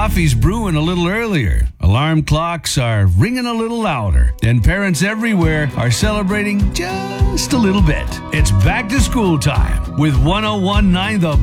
coffee's brewing a little earlier, alarm clocks are ringing a little louder, and parents everywhere are celebrating just a little bit. It's back to school time with 101.9 The